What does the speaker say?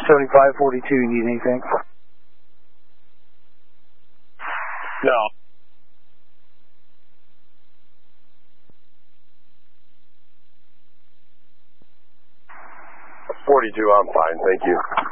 7542, you need anything? No. 42, I'm fine, thank you.